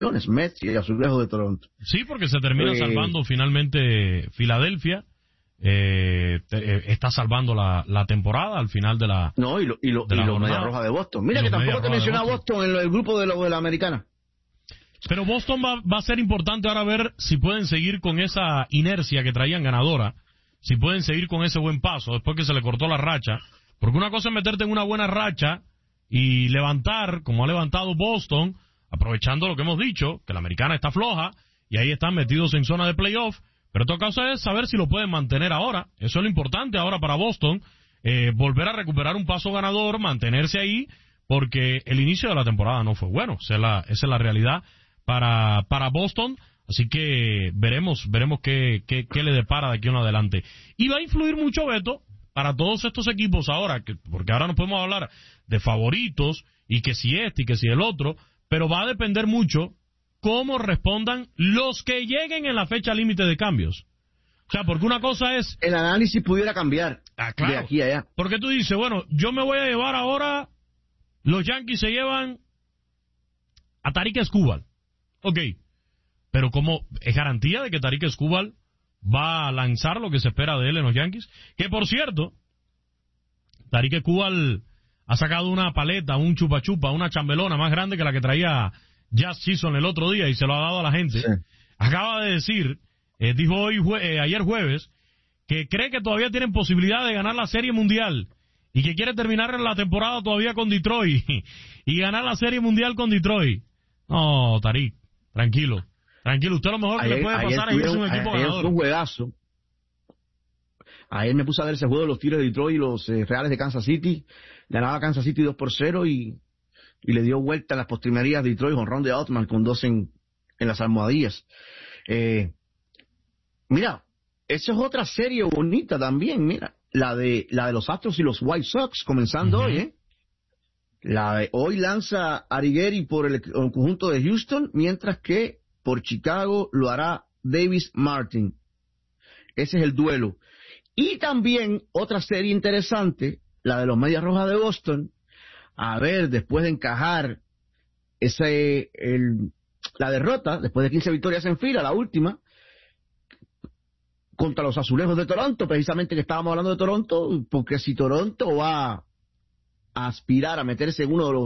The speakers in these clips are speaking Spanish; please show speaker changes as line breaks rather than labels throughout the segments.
Mets y Azulejos de Toronto.
Sí, porque se termina salvando finalmente Filadelfia. Está salvando la temporada al final de la
y los Medias Rojas de Boston. Mira que tampoco te mencioné a Boston en el grupo de la Americana.
Pero Boston va a ser importante ahora ver si pueden seguir con esa inercia que traían ganadora, si pueden seguir con ese buen paso después que se le cortó la racha, porque una cosa es meterte en una buena racha y levantar, como ha levantado Boston, aprovechando lo que hemos dicho, que la Americana está floja y ahí están metidos en zona de playoff. Pero otra cosa es saber si lo pueden mantener ahora. Eso es lo importante ahora para Boston. Volver a recuperar un paso ganador, mantenerse ahí, porque el inicio de la temporada no fue bueno. Esa es la realidad para Boston. Así que veremos qué le depara de aquí en adelante. Y va a influir mucho, Beto, para todos estos equipos ahora, porque ahora no podemos hablar de favoritos y que si este y que si el otro, pero va a depender mucho cómo respondan los que lleguen en la fecha límite de cambios. O sea, porque una cosa es...
El análisis pudiera cambiar
claro,
de aquí a allá.
Porque tú dices, bueno, yo me voy a llevar ahora... Los Yankees se llevan a Tarik Skubal. Ok, pero ¿cómo es garantía de que Tarik Skubal va a lanzar lo que se espera de él en los Yankees? Que, por cierto, Tarik Skubal ha sacado una paleta, un chupa chupa, una chambelona más grande que la que traía Jazz Chisholm el otro día y se lo ha dado a la gente. Sí. Acaba de decir, dijo ayer jueves, que cree que todavía tienen posibilidad de ganar la Serie Mundial y que quiere terminar la temporada todavía con Detroit y ganar la Serie Mundial con Detroit. No, Tarik, tranquilo, usted lo mejor que le puede pasar es irse a un equipo ganador.
Fue un juegazo. Ayer me puse a ver ese juego de los Tigres de Detroit y los Reales de Kansas City. Ganaba Kansas City 2-0 y le dio vuelta a las postrimerías de Detroit, jonrón de Outman con 2 en las almohadillas. Mira, esa es otra serie bonita también, mira, la de los Astros y los White Sox comenzando hoy, hoy lanza Arrighelli por el conjunto de Houston, mientras que por Chicago lo hará Davis Martin. Ese es el duelo. Y también otra serie interesante, la de los Medias Rojas de Boston. A ver, después de encajar la derrota, después de 15 victorias en fila, la última, contra los Azulejos de Toronto, precisamente que estábamos hablando de Toronto, porque si Toronto va a aspirar a meterse en uno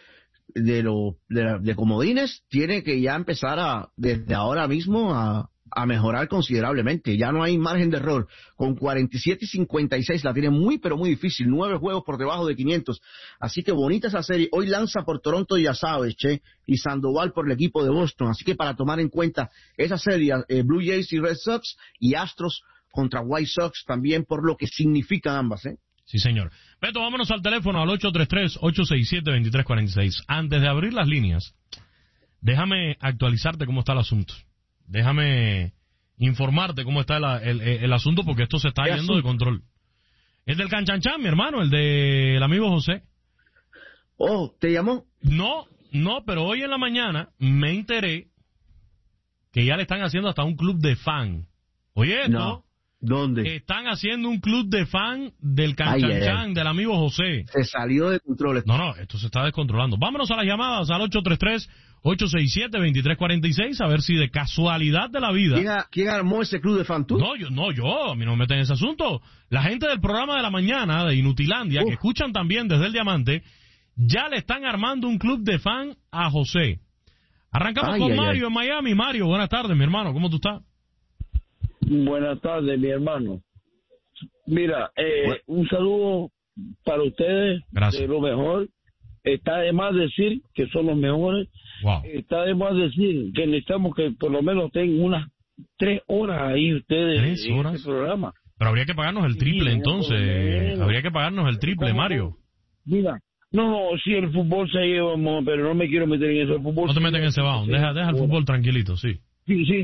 de comodines, tiene que ya empezar desde ahora mismo a mejorar considerablemente. Ya no hay margen de error. Con 47 y 56 la tiene muy pero muy difícil. 9 juegos por debajo de 500. Así que bonita esa serie. Hoy lanza por Toronto, ya sabes, y Sandoval por el equipo de Boston. Así que para tomar en cuenta esa serie, Blue Jays y Red Sox, y Astros contra White Sox también, por lo que significan ambas,
Sí, señor. Beto, vámonos al teléfono al 833-867-2346. Antes de abrir las líneas, déjame actualizarte cómo está el asunto. Déjame informarte cómo está el asunto, porque esto se está yendo de control. Es del Canchanchan, mi hermano, el del amigo José.
Oh, ¿te llamó?
No, pero hoy en la mañana me enteré que ya le están haciendo hasta un club de fan. Oye, esto...
No. ¿Dónde?
Están haciendo un club de fan del Canchanchan, del amigo José.
Se salió de control.
No, esto se está descontrolando. Vámonos a las llamadas al 833-867-2346, a ver si de casualidad de la vida...
¿Quién armó ese club de fan? ¿Tú?
No, yo, a mí no me meten en ese asunto. La gente del programa de la mañana de Inutilandia, que escuchan también desde el Diamante, ya le están armando un club de fan a José. Arrancamos con Mario en Miami. Mario, buenas tardes, mi hermano, ¿cómo tú estás?
Buenas tardes, mi hermano. Mira, un saludo para ustedes.
Gracias.
De lo mejor. Está de más decir que son los mejores.
Wow.
Está de más decir que necesitamos que por lo menos tengan unas 3 horas ahí ustedes en este programa.
Pero habría que pagarnos el triple, entonces. Habría que pagarnos el triple, Mario.
Mira, no, si el fútbol se lleva, pero no me quiero meter en eso. El fútbol
no te metes en ese baúl. Deja el fútbol tranquilito, sí.
Sí.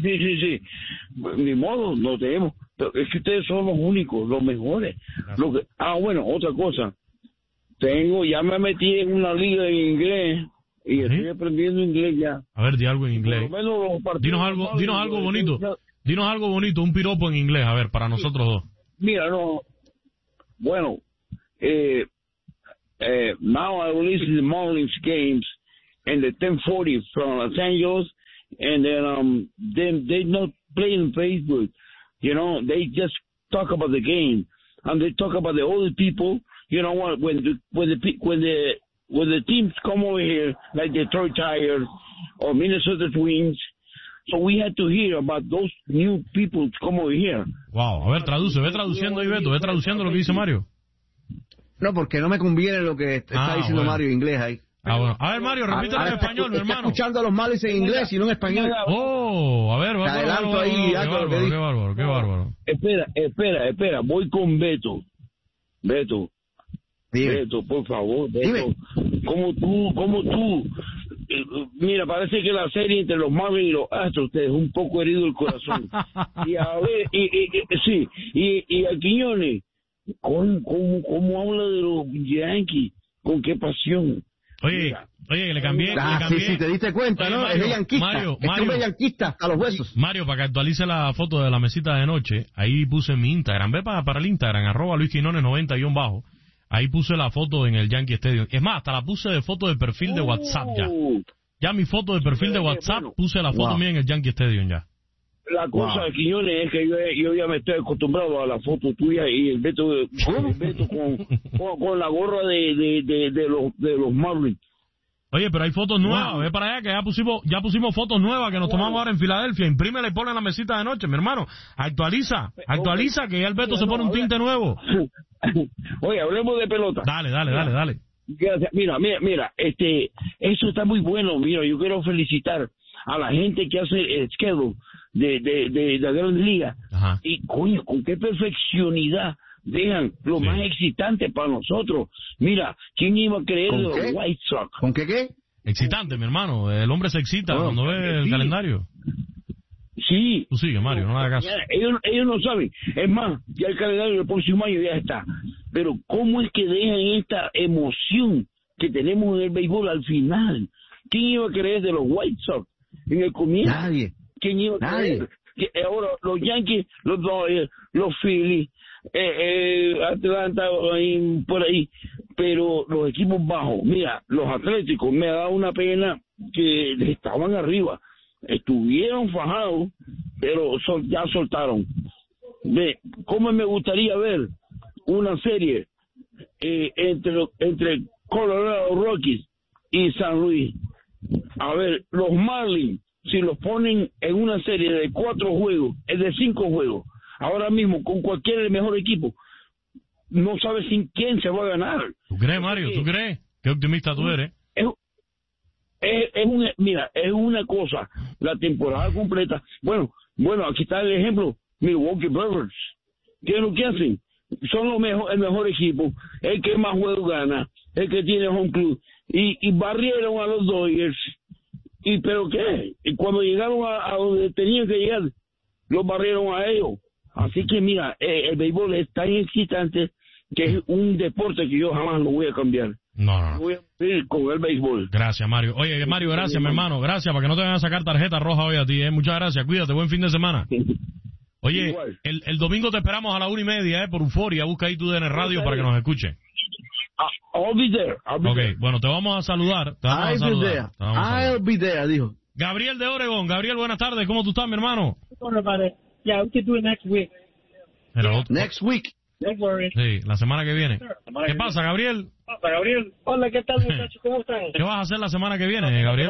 Ni modo, no tenemos. Pero es que ustedes son los únicos, los mejores. Bueno, otra cosa. Ya me metí en una liga en inglés y estoy aprendiendo inglés ya.
A ver, di algo en inglés. Dinos algo bonito. Dinos algo bonito, un piropo en inglés, a ver, para nosotros dos.
Mira, bueno, now I will listen to the Marlins games and the 10:40 from Los Angeles. and then they not play in Facebook. You know, they just talk about the game, and they talk about the other people. You know what? When the teams come over here, like Detroit Tigers or Minnesota Twins, so we had to hear about those new people to come over here.
Wow, a ver, ve traduciendo ahí, Beto, ve traduciendo lo que dice Mario.
No, porque no me conviene lo que está diciendo Mario en inglés ahí.
Bueno. A ver, Mario, repítelo en español, mi hermano.
Está escuchando a los Marlins en inglés y no en español.
A ver,
te adelanto ahí.
Qué bárbaro.
Espera, voy con Beto. Beto, por favor, Beto. Como tú. Mira, parece que la serie entre los Marlins y los Astros te dejó un poco herido el corazón. Y a ver, y a Quiñones, ¿cómo habla de los Yankees? ¿Con qué pasión?
Oye, le cambié.
Sí, te diste cuenta, ¿no?
Mario,
es yanquista.
Mario.
Es yanquista hasta los huesos.
Mario, para que actualice la foto de la mesita de noche, ahí puse en mi Instagram. Ve para el Instagram, @LuisQuinones90_. Ahí puse la foto en el Yankee Stadium. Es más, hasta la puse de foto de perfil de WhatsApp ya. Ya mi foto de perfil de WhatsApp puse la foto mía en el Yankee Stadium ya.
La cosa de Quiñones es que yo ya me estoy acostumbrado a la foto tuya y el Beto con la gorra de los Marlins.
Oye, pero hay fotos nuevas, ve para allá que ya pusimos fotos nuevas que nos tomamos ahora en Filadelfia. Imprímela y ponla en la mesita de noche, mi hermano. Actualiza, que ya el Beto se pone un tinte nuevo.
Oye, hablemos de pelota.
Dale.
Gracias. Mira, eso está muy bueno. Mira, yo quiero felicitar a la gente que hace el schedule de la Gran Liga.
Ajá.
Y coño, con qué perfeccionidad dejan lo más excitante para nosotros. Mira, ¿quién iba a creer de los White Sox?
¿Con qué?
Excitante, mi hermano. El hombre se excita cuando ve el calendario.
Sí.
Tú sigue, Mario, no le hagas caso.
Ellos no saben. Es más, ya el calendario del próximo año ya está. Pero ¿cómo es que dejan esta emoción que tenemos en el béisbol al final? ¿Quién iba a creer de los White Sox en el comienzo?
Nadie.
¿Quién iba a creer? Que ahora los Yankees, los Dodgers, los Phillies, Atlanta, por ahí, pero los equipos bajos, mira, los Atléticos, me ha dado una pena que estaban arriba, estuvieron fajados, pero ya soltaron. ¿Cómo me gustaría ver una serie entre Colorado Rockies y San Luis? A ver, los Marlins, si los ponen en una serie de 4 juegos, es de 5 juegos, ahora mismo con cualquier mejor equipo, no sabes sin quién se va a ganar.
¿Tú crees, Mario? ¿Tú crees? Qué optimista tú eres.
Mira, es una cosa, la temporada completa. Bueno, aquí está el ejemplo, Milwaukee Brewers. ¿Qué es lo que hacen? Son el mejor equipo, el que más juegos gana, el que tiene home club, y barrieron a los Dodgers. ¿Pero qué? Y cuando llegaron a donde tenían que llegar, los barrieron a ellos. Así que mira, el béisbol es tan excitante que es un deporte que yo jamás lo voy a cambiar.
No.
Voy a ir con el béisbol.
Gracias, Mario. Oye, Mario, gracias, mi hermano. Gracias, para que no te vayan a sacar tarjeta roja hoy a ti, Muchas gracias. Cuídate, buen fin de semana. Oye, el domingo te esperamos a la 1:30, por Euforia. Busca ahí tu DN Radio para que nos escuche.
I'll be there.
Ok, bueno, te vamos a saludar.
I'll be there, dijo.
Gabriel de Oregon. Gabriel, buenas tardes. ¿Cómo tú estás, mi hermano?
Yeah, we can do it next week.
Next week.
Don't worry.
Sí, la semana que viene. ¿Qué pasa, Gabriel?
Gabriel. Hola, ¿qué tal, muchachos? ¿Cómo están?
¿Qué vas a hacer la semana que viene, Gabriel?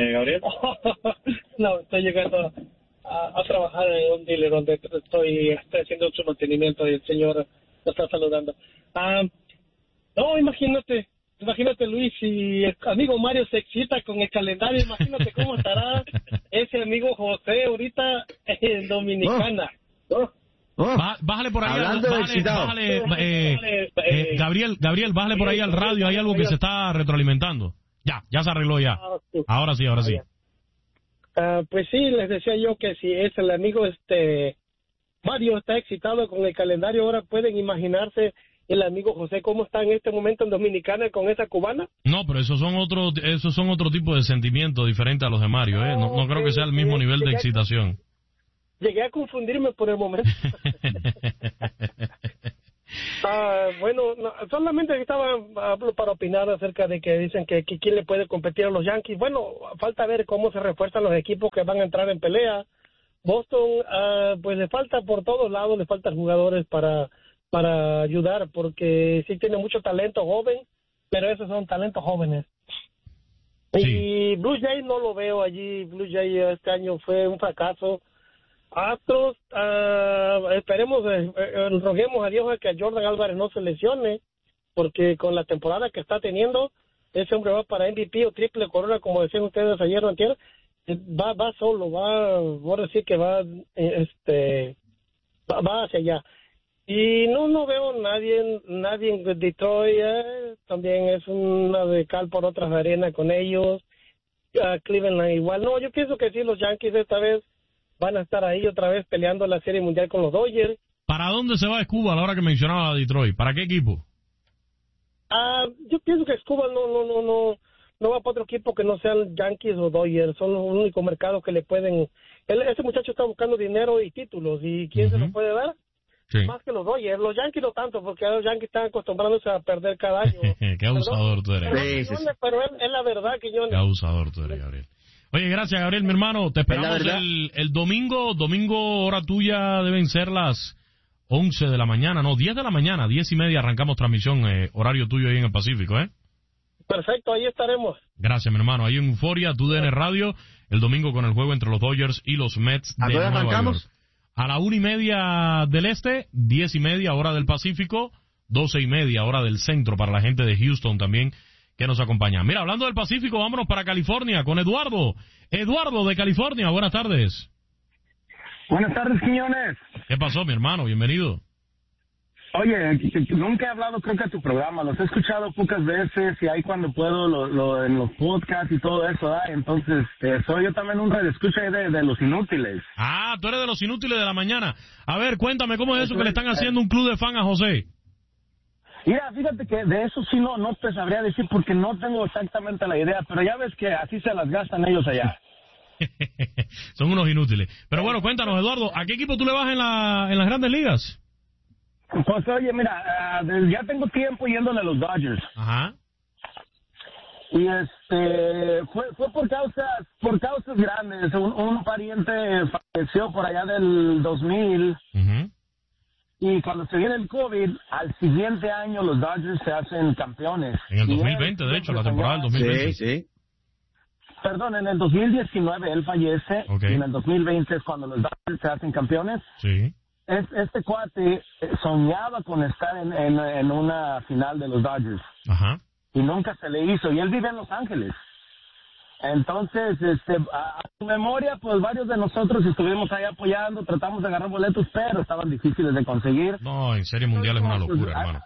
No, estoy llegando a trabajar en un dealer donde estoy haciendo su mantenimiento y el señor lo está saludando. No, imagínate, Luis, si el amigo Mario se excita con el calendario, imagínate cómo estará ese amigo José ahorita en Dominicana.
Bájale por ahí.
Hablando de excitado.
Gabriel, bájale por ahí al radio, hay algo que se está retroalimentando. Ya se arregló ya. Ahora sí.
Pues sí, les decía yo que si es el amigo Mario está excitado con el calendario, ahora pueden imaginarse el amigo José cómo está en este momento en Dominicana con esa cubana.
No, pero esos son otro tipo de sentimientos diferentes a los de Mario, No creo que sea el mismo nivel de excitación.
Llegué a confundirme por el momento. Bueno, solamente hablo para opinar acerca de que dicen que quién le puede competir a los Yankees. Bueno, falta ver cómo se refuerzan los equipos que van a entrar en pelea. Boston, pues le falta por todos lados, le faltan jugadores para ayudar, porque sí tiene mucho talento joven, pero esos son talentos jóvenes. Sí. Y Blue Jays no lo veo allí. Blue Jays este año fue un fracaso. Astros, esperemos, roguemos a Dios a que a Jordan Álvarez no se lesione, porque con la temporada que está teniendo, ese hombre va para MVP o triple corona, como decían ustedes ayer o antier. Va solo, voy a decir que va hacia allá. Y no veo nadie en Detroit, también es una de cal por otras arenas con ellos. Cleveland igual. No, yo pienso que sí, los Yankees esta vez van a estar ahí otra vez peleando la Serie Mundial con los Dodgers.
¿Para dónde se va Escobar a la hora que mencionaba a Detroit? ¿Para qué equipo?
Yo pienso que Escobar no va para otro equipo que no sean Yankees o Dodgers. Son los únicos mercados que le pueden... Ese muchacho está buscando dinero y títulos. ¿Y quién se los puede dar? Sí. Más que los Dodgers. Los Yankees no tanto, porque los Yankees están acostumbrándose a perder cada año.
Qué abusador tú eres.
Sí. Pero es la verdad, Quiñones.
Qué abusador tú eres, Gabriel. Oye, gracias, Gabriel, mi hermano. Te esperamos el domingo, hora tuya, deben ser las 11 de la mañana, no, 10 de la mañana, 10:30 arrancamos transmisión, horario tuyo ahí en el Pacífico, ¿eh?
Perfecto, ahí estaremos.
Gracias, mi hermano. Ahí en Euforia, TUDN Radio, el domingo con el juego entre los Dodgers y los Mets de Nueva York. A la 1:30 del este, 10:30 hora del Pacífico, 12:30 hora del centro para la gente de Houston también que nos acompaña. Mira, hablando del Pacífico, vámonos para California con Eduardo. Eduardo de California, buenas tardes.
Buenas tardes, Quiñones.
¿Qué pasó, mi hermano? Bienvenido.
Oye, nunca he hablado creo que a tu programa, los he escuchado pocas veces y ahí cuando puedo en los podcasts y todo eso, entonces soy yo también un radioescucha de los inútiles.
Tú eres de los inútiles de la mañana. A ver, cuéntame, ¿cómo es eso que le están haciendo un club de fan a José?
Mira, fíjate que de eso sí no te sabría decir porque no tengo exactamente la idea, pero ya ves que así se las gastan ellos allá.
Son unos inútiles. Pero bueno, cuéntanos, Eduardo, ¿a qué equipo tú le vas en las Grandes Ligas?
Pues oye, mira, ya tengo tiempo yéndole a los Dodgers.
Ajá.
Y fue por causas grandes. Un pariente falleció por allá del 2000. Uh-huh. Y cuando se viene el COVID, al siguiente año los Dodgers se hacen campeones.
En el 2020, de hecho, la temporada del 2020.
Sí.
Perdón, en el 2019 él fallece.
Okay.
Y en el 2020 es cuando los Dodgers se hacen campeones.
Sí.
Este cuate soñaba con estar en una final de los Dodgers.
Ajá.
Y nunca se le hizo. Y él vive en Los Ángeles. Entonces, a su memoria, pues varios de nosotros estuvimos ahí apoyando, tratamos de agarrar boletos, pero estaban difíciles de conseguir.
No, en Serie Mundial es una locura, hermano.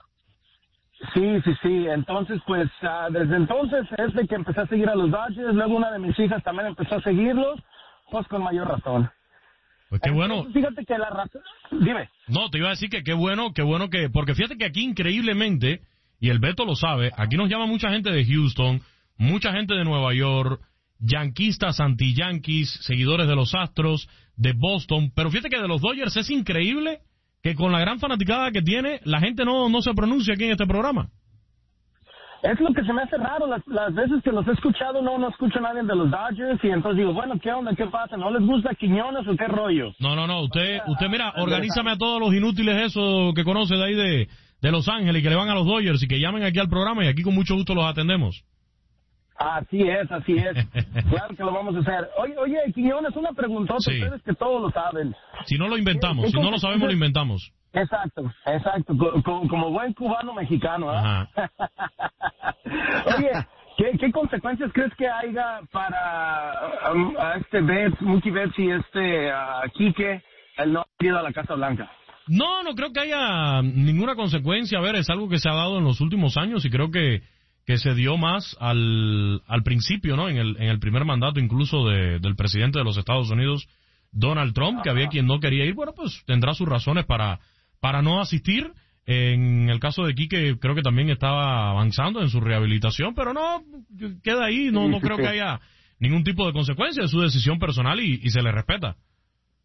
Sí. Entonces, pues, desde entonces es de que empecé a seguir a los Dodgers. Luego una de mis hijas también empezó a seguirlos, pues con mayor razón.
Pues qué bueno.
Entonces, fíjate que la razón... Dime.
No, te iba a decir que qué bueno que... Porque fíjate que aquí increíblemente, y el Beto lo sabe, aquí nos llama mucha gente de Houston, mucha gente de Nueva York, yanquistas, anti-yanquis, seguidores de los Astros, de Boston, pero fíjate que de los Dodgers es increíble que con la gran fanaticada que tiene, la gente no se pronuncia aquí en este programa.
Es lo que se me hace raro, las veces que los he escuchado no escucho a nadie de los Dodgers y entonces digo, bueno, ¿qué onda? ¿Qué pasa? ¿No les gusta Quiñones o qué rollo?
No, usted mira, organízame a todos los inútiles esos que conoce de ahí de Los Ángeles y que le van a los Dodgers y que llamen aquí al programa y aquí con mucho gusto los atendemos.
Así es. Claro que lo vamos a hacer. Oye, Quiñones, una preguntota,
sí.
Ustedes que todos lo saben.
Si no lo inventamos, si no lo sabemos, lo inventamos.
Exacto, como buen cubano mexicano, ¿eh?
Ajá.
Oye, ¿qué consecuencias crees que haya para a Mookie Betts y Quique, el no haber ido a la Casa Blanca?
No creo que haya ninguna consecuencia. A ver, es algo que se ha dado en los últimos años y creo que se dio más al principio, ¿no? En el primer mandato incluso del presidente de los Estados Unidos, Donald Trump, que había quien no quería ir. Bueno, pues tendrá sus razones para no asistir. En el caso de Quique, creo que también estaba avanzando en su rehabilitación, pero no, queda ahí, no creo que haya ningún tipo de consecuencia de su decisión personal y se le respeta.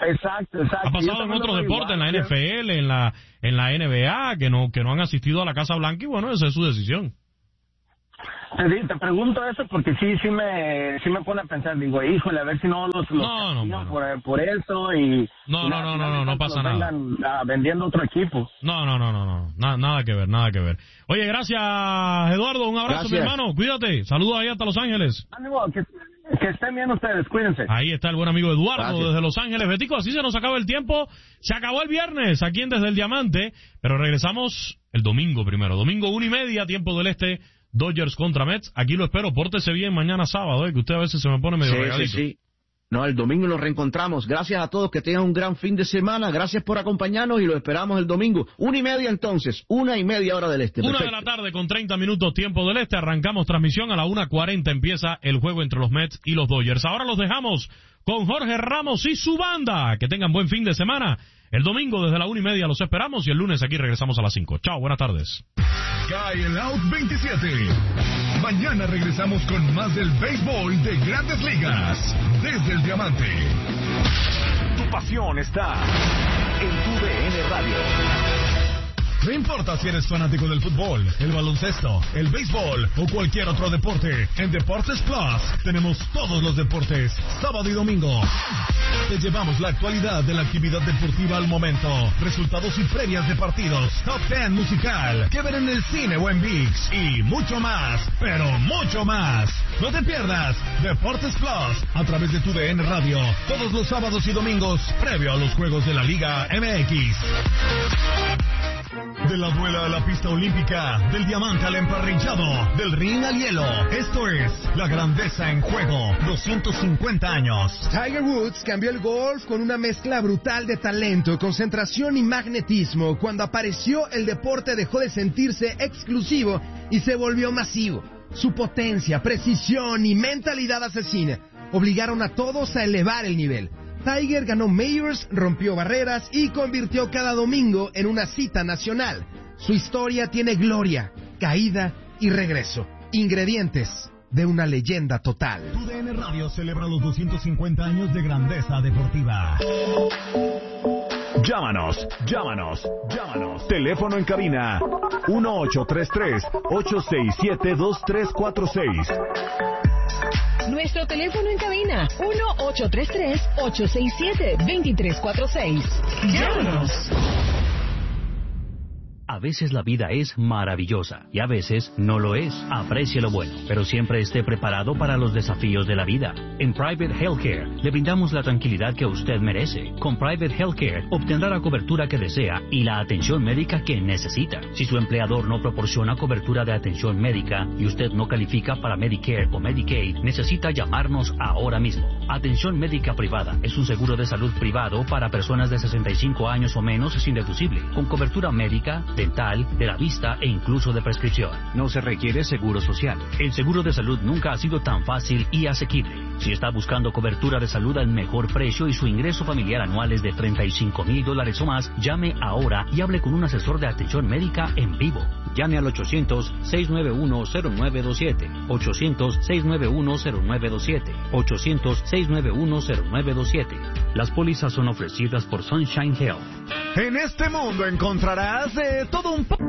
Exacto.
Ha pasado en otros deportes, en la NFL, en la NBA, que no han asistido a la Casa Blanca, y bueno, esa es su decisión.
Te pregunto eso porque sí me pone a pensar, digo, híjole, a ver si no los
no,
por eso y...
No pasa nada.
Vengan vendiendo otro equipo.
No, nada que ver. Oye, gracias, Eduardo, un abrazo, mi hermano, cuídate, saludos ahí hasta Los Ángeles.
Ánimo, que estén bien ustedes, cuídense.
Ahí está el buen amigo Eduardo desde Los Ángeles. Betico, así se nos acaba el tiempo, se acabó el viernes aquí en Desde el Diamante, pero regresamos el domingo primero, domingo 1:30, tiempo del este, Dodgers contra Mets. Aquí lo espero, pórtese bien mañana sábado, que usted a veces se me pone medio regalito.
Sí. No, el domingo nos reencontramos. Gracias a todos, que tengan un gran fin de semana. Gracias por acompañarnos y lo esperamos el domingo. 1:30 entonces, 1:30 hora del este.
1 de la tarde con 30 minutos tiempo del este. Arrancamos transmisión a la 1:40. Empieza el juego entre los Mets y los Dodgers. Ahora los dejamos con Jorge Ramos y su banda. Que tengan buen fin de semana. El domingo desde la 1:30 los esperamos y el lunes aquí regresamos a las 5. Chao, buenas tardes.
Cae el out 27. Mañana regresamos con más del béisbol de Grandes Ligas. Desde el Diamante.
Tu pasión está en tu DN Radio.
No importa si eres fanático del fútbol, el baloncesto, el béisbol o cualquier otro deporte, en Deportes Plus tenemos todos los deportes, sábado y domingo. Te llevamos la actualidad de la actividad deportiva al momento, resultados y previas de partidos, top 10 musical, que ver en el cine o en ViX y mucho más, pero mucho más. No te pierdas Deportes Plus a través de tu DN Radio, todos los sábados y domingos, previo a los Juegos de la Liga MX. De la duela a la pista olímpica, del diamante al emparrillado, del ring al hielo. Esto es La Grandeza en Juego, 250 años.
Tiger Woods cambió el golf con una mezcla brutal de talento, concentración y magnetismo. Cuando apareció, el deporte dejó de sentirse exclusivo y se volvió masivo. Su potencia, precisión y mentalidad asesina obligaron a todos a elevar el nivel. Tiger ganó Majors, rompió barreras y convirtió cada domingo en una cita nacional. Su historia tiene gloria, caída y regreso. Ingredientes de una leyenda total.
Tu DN Radio celebra los 250 años de grandeza deportiva.
Llámanos. Teléfono en cabina 1-833-867-2346.
Nuestro teléfono en cabina, 1-833-867-2346. ¡Llámanos!
A veces la vida es maravillosa y a veces no lo es. Aprecie lo bueno, pero siempre esté preparado para los desafíos de la vida. En Private Healthcare le brindamos la tranquilidad que usted merece. Con Private Healthcare obtendrá la cobertura que desea y la atención médica que necesita. Si su empleador no proporciona cobertura de atención médica y usted no califica para Medicare o Medicaid, necesita llamarnos ahora mismo. Atención médica privada es un seguro de salud privado para personas de 65 años o menos sin deducible, con cobertura médica, dental, de la vista e incluso de prescripción. No se requiere seguro social. El seguro de salud nunca ha sido tan fácil y asequible. Si está buscando cobertura de salud al mejor precio y su ingreso familiar anual es de $35,000 o más, llame ahora y hable con un asesor de atención médica en vivo. Llame al 800-691-0927, 800-691-0927, 800-691-0927. Las pólizas son ofrecidas por Sunshine Health.
En este mundo encontrarás de todo un poco.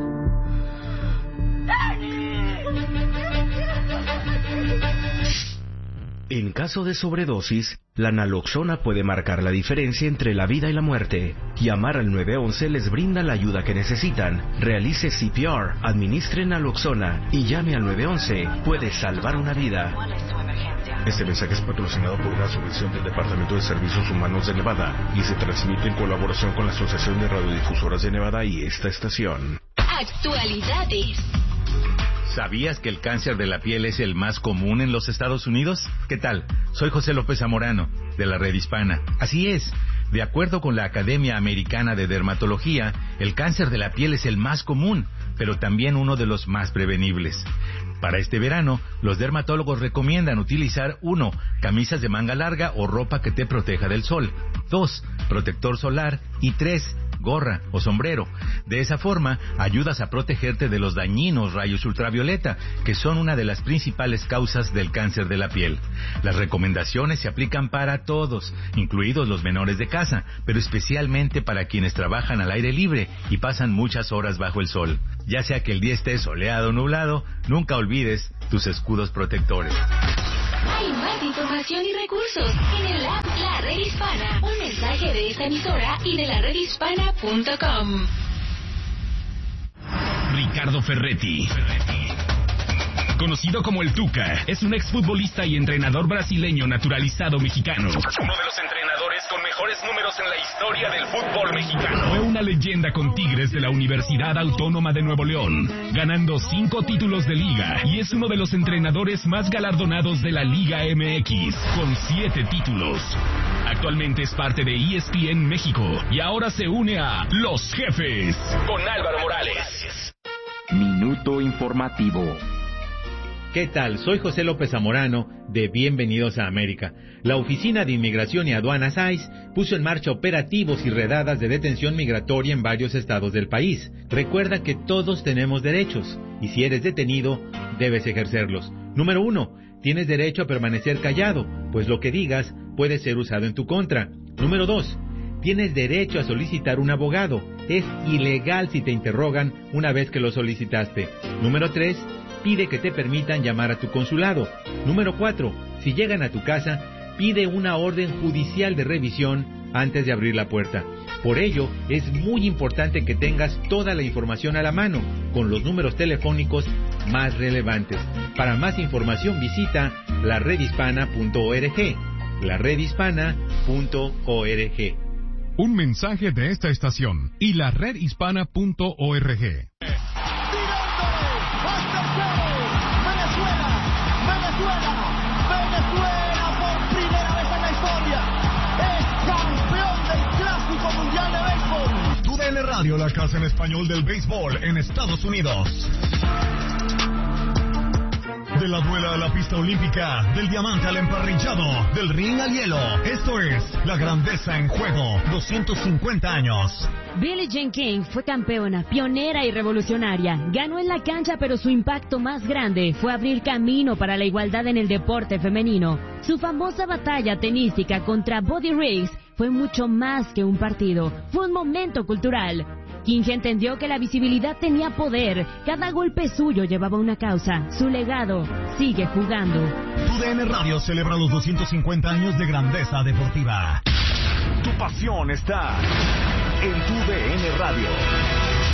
En caso de sobredosis, la naloxona puede marcar la diferencia entre la vida y la muerte. Llamar al 911 les brinda la ayuda que necesitan. Realice CPR, administre naloxona y llame al 911. Puede salvar una vida.
Este mensaje es patrocinado por una subvención del Departamento de Servicios Humanos de Nevada y se transmite en colaboración con la Asociación de Radiodifusoras de Nevada y esta estación.
Actualidades. ¿Sabías que el cáncer de la piel es el más común en los Estados Unidos? ¿Qué tal? Soy José López Zamorano, de la Red Hispana. Así es, de acuerdo con la Academia Americana de Dermatología, el cáncer de la piel es el más común, pero también uno de los más prevenibles. Para este verano, los dermatólogos recomiendan utilizar 1. Camisas de manga larga o ropa que te proteja del sol. 2. Protector solar. Y 3. gorra o sombrero. De esa forma, ayudas a protegerte de los dañinos rayos ultravioleta, que son una de las principales causas del cáncer de la piel. Las recomendaciones se aplican para todos, incluidos los menores de casa, pero especialmente para quienes trabajan al aire libre y pasan muchas horas bajo el sol. Ya sea que el día esté soleado o nublado, nunca olvides tus escudos protectores.
Hay más información y recursos en el app La Red Hispana. Un mensaje de esta emisora y de laredhispana.com.
Ricardo Ferretti, conocido como el Tuca, es un exfutbolista y entrenador brasileño naturalizado mexicano. Uno de los entrenadores con mejores números en la historia del fútbol mexicano. Fue una leyenda con Tigres de la Universidad Autónoma de Nuevo León, ganando 5 títulos de liga, y es uno de los entrenadores más galardonados de la Liga MX, con 7 títulos. Actualmente es parte de ESPN México y ahora se une a Los Jefes con Álvaro Morales.
Minuto informativo.
¿Qué tal? Soy José López Zamorano de Bienvenidos a América. La Oficina de Inmigración y Aduanas ICE puso en marcha operativos y redadas de detención migratoria en varios estados del país. Recuerda que todos tenemos derechos y si eres detenido, debes ejercerlos. Número 1. Tienes derecho a permanecer callado, pues lo que digas puede ser usado en tu contra. Número 2. Tienes derecho a solicitar un abogado. Es ilegal si te interrogan una vez que lo solicitaste. Número 3. Pide que te permitan llamar a tu consulado. Número 4. Si llegan a tu casa, pide una orden judicial de revisión antes de abrir la puerta. Por ello, es muy importante que tengas toda la información a la mano, con los números telefónicos más relevantes. Para más información visita laredhispana.org. laredhispana.org.
Un mensaje de esta estación y laredhispana.org.
Venezuela por primera vez en la historia es campeón del Clásico Mundial de Béisbol.
TUDN Radio, la casa en español del béisbol en Estados Unidos. De la duela a la pista olímpica, del diamante al emparrillado, del ring al hielo. Esto es La Grandeza en Juego, 250 años.
Billie Jean King fue campeona, pionera y revolucionaria. Ganó en la cancha, pero su impacto más grande fue abrir camino para la igualdad en el deporte femenino. Su famosa batalla tenística contra Buddy Riggs fue mucho más que un partido. Fue un momento cultural. King entendió que la visibilidad tenía poder. Cada golpe suyo llevaba una causa. Su legado sigue jugando.
TUDN Radio celebra los 250 años de grandeza deportiva. Tu pasión está en TUDN Radio.